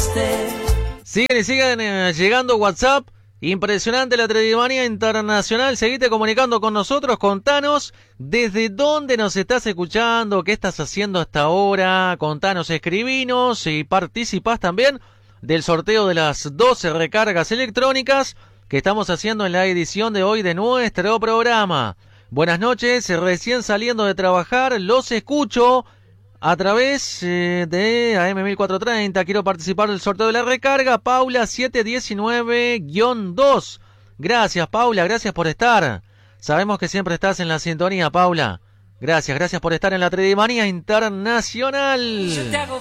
Siguen y siguen llegando WhatsApp. Impresionante la Tredimanía Internacional. Seguite comunicando con nosotros. Contanos desde dónde nos estás escuchando, qué estás haciendo hasta ahora. Contanos, escribinos y participás también del sorteo de las 12 recargas electrónicas que estamos haciendo en la edición de hoy de nuestro programa. Buenas noches, recién saliendo de trabajar, los escucho a través de AM1430. Quiero participar del sorteo de la recarga. Paula 719-2. Gracias, Paula, gracias por estar. Sabemos que siempre estás en la sintonía, Paula. Gracias por estar en la Tredimanía Internacional. Yo te hago